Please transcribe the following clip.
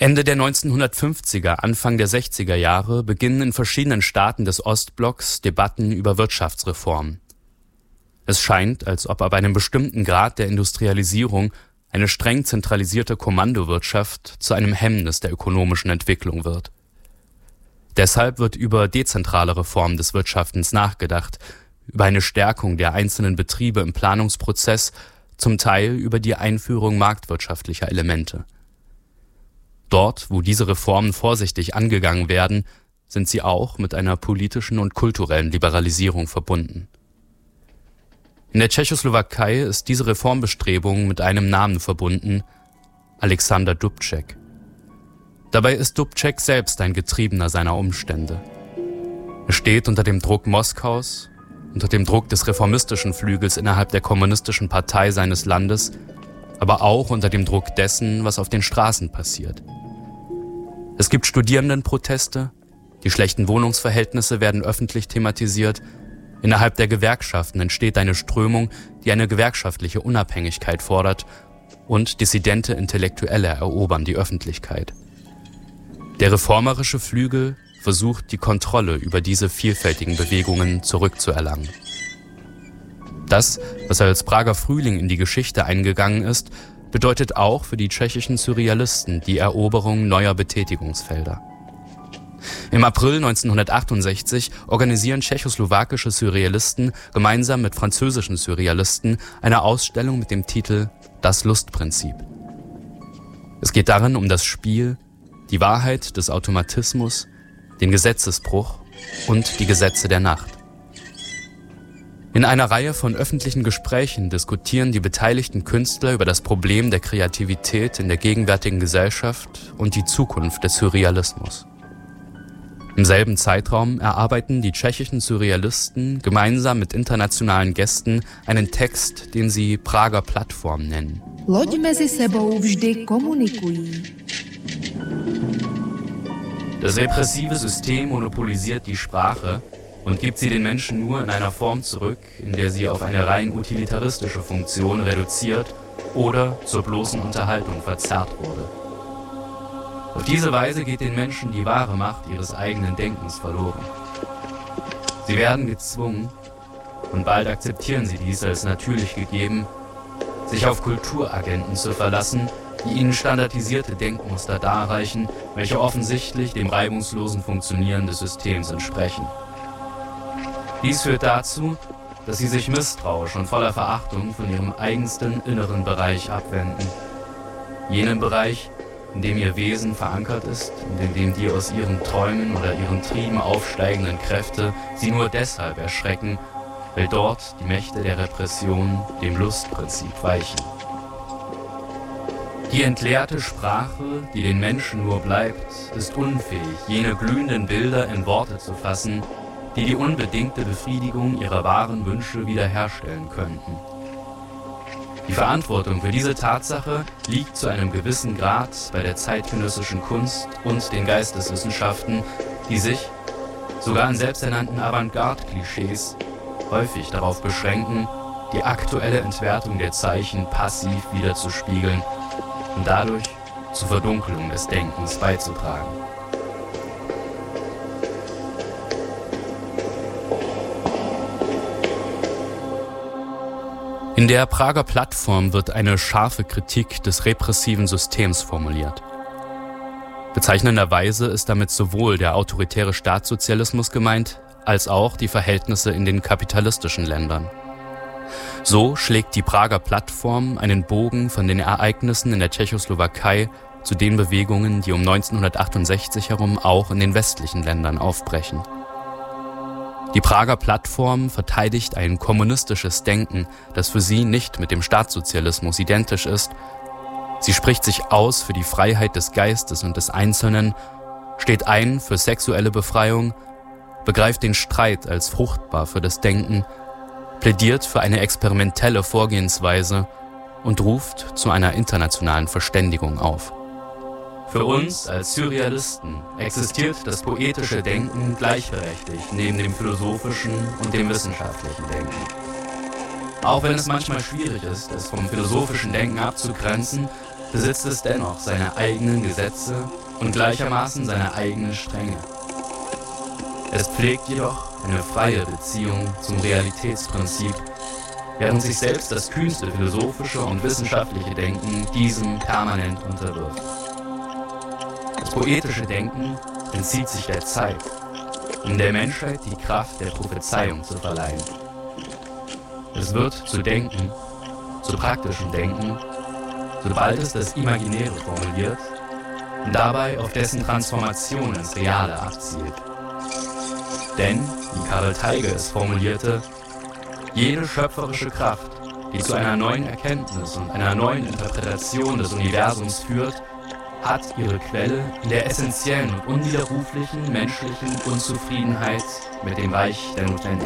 Ende der 1950er, Anfang der 60er Jahre beginnen in verschiedenen Staaten des Ostblocks Debatten über Wirtschaftsreform. Es scheint, als ob ab einem bestimmten Grad der Industrialisierung eine streng zentralisierte Kommandowirtschaft zu einem Hemmnis der ökonomischen Entwicklung wird. Deshalb wird über dezentrale Reformen des Wirtschaftens nachgedacht, über eine Stärkung der einzelnen Betriebe im Planungsprozess, zum Teil über die Einführung marktwirtschaftlicher Elemente. Dort, wo diese Reformen vorsichtig angegangen werden, sind sie auch mit einer politischen und kulturellen Liberalisierung verbunden. In der Tschechoslowakei ist diese Reformbestrebung mit einem Namen verbunden: Alexander Dubček. Dabei ist Dubček selbst ein Getriebener seiner Umstände. Er steht unter dem Druck Moskaus, unter dem Druck des reformistischen Flügels innerhalb der kommunistischen Partei seines Landes, aber auch unter dem Druck dessen, was auf den Straßen passiert. Es gibt Studierendenproteste, die schlechten Wohnungsverhältnisse werden öffentlich thematisiert, innerhalb der Gewerkschaften entsteht eine Strömung, die eine gewerkschaftliche Unabhängigkeit fordert, und dissidente Intellektuelle erobern die Öffentlichkeit. Der reformerische Flügel versucht, die Kontrolle über diese vielfältigen Bewegungen zurückzuerlangen. Das, was als Prager Frühling in die Geschichte eingegangen ist, bedeutet auch für die tschechischen Surrealisten die Eroberung neuer Betätigungsfelder. Im April 1968 organisieren tschechoslowakische Surrealisten gemeinsam mit französischen Surrealisten eine Ausstellung mit dem Titel »Das Lustprinzip«. Es geht darin um das Spiel, die Wahrheit des Automatismus, den Gesetzesbruch und die Gesetze der Nacht. In einer Reihe von öffentlichen Gesprächen diskutieren die beteiligten Künstler über das Problem der Kreativität in der gegenwärtigen Gesellschaft und die Zukunft des Surrealismus. Im selben Zeitraum erarbeiten die tschechischen Surrealisten gemeinsam mit internationalen Gästen einen Text, den sie Prager Plattform nennen. Loď mezi sebou vždy komunikují. Das repressive System monopolisiert die Sprache und gibt sie den Menschen nur in einer Form zurück, in der sie auf eine rein utilitaristische Funktion reduziert oder zur bloßen Unterhaltung verzerrt wurde. Auf diese Weise geht den Menschen die wahre Macht ihres eigenen Denkens verloren. Sie werden gezwungen, und bald akzeptieren sie dies als natürlich gegeben, sich auf Kulturagenten zu verlassen, die ihnen standardisierte Denkmuster darreichen, welche offensichtlich dem reibungslosen Funktionieren des Systems entsprechen. Dies führt dazu, dass sie sich misstrauisch und voller Verachtung von ihrem eigensten inneren Bereich abwenden. Jenen Bereich, in dem ihr Wesen verankert ist und in dem die aus ihren Träumen oder ihren Trieben aufsteigenden Kräfte sie nur deshalb erschrecken, weil dort die Mächte der Repression dem Lustprinzip weichen. Die entleerte Sprache, die den Menschen nur bleibt, ist unfähig, jene glühenden Bilder in Worte zu fassen, die die unbedingte Befriedigung ihrer wahren Wünsche wiederherstellen könnten. Die Verantwortung für diese Tatsache liegt zu einem gewissen Grad bei der zeitgenössischen Kunst und den Geisteswissenschaften, die sich, sogar in selbsternannten Avantgarde-Klischees, häufig darauf beschränken, die aktuelle Entwertung der Zeichen passiv wiederzuspiegeln und dadurch zur Verdunkelung des Denkens beizutragen. In der Prager Plattform wird eine scharfe Kritik des repressiven Systems formuliert. Bezeichnenderweise ist damit sowohl der autoritäre Staatssozialismus gemeint, als auch die Verhältnisse in den kapitalistischen Ländern. So schlägt die Prager Plattform einen Bogen von den Ereignissen in der Tschechoslowakei zu den Bewegungen, die um 1968 herum auch in den westlichen Ländern aufbrechen. Die Prager Plattform verteidigt ein kommunistisches Denken, das für sie nicht mit dem Staatssozialismus identisch ist. Sie spricht sich aus für die Freiheit des Geistes und des Einzelnen, steht ein für sexuelle Befreiung, begreift den Streit als fruchtbar für das Denken, plädiert für eine experimentelle Vorgehensweise und ruft zu einer internationalen Verständigung auf. Für uns als Surrealisten existiert das poetische Denken gleichberechtigt neben dem philosophischen und dem wissenschaftlichen Denken. Auch wenn es manchmal schwierig ist, es vom philosophischen Denken abzugrenzen, besitzt es dennoch seine eigenen Gesetze und gleichermaßen seine eigene Strenge. Es pflegt jedoch eine freie Beziehung zum Realitätsprinzip, während sich selbst das kühnste philosophische und wissenschaftliche Denken diesem permanent unterwirft. Das poetische Denken entzieht sich der Zeit, um der Menschheit die Kraft der Prophezeiung zu verleihen. Es wird zu Denken, zu praktischem Denken, sobald es das Imaginäre formuliert und dabei auf dessen Transformation ins Reale abzielt. Denn, wie Karl Teige es formulierte, jede schöpferische Kraft, die zu einer neuen Erkenntnis und einer neuen Interpretation des Universums führt, hat ihre Quelle in der essentiellen und unwiderruflichen menschlichen Unzufriedenheit mit dem Reich der Notwendigkeit.